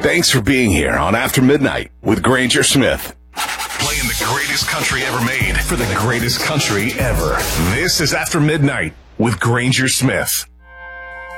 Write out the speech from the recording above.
Thanks for being here on After Midnight with Granger Smith. Playing the greatest country ever made for the greatest country ever. This is After Midnight with Granger Smith.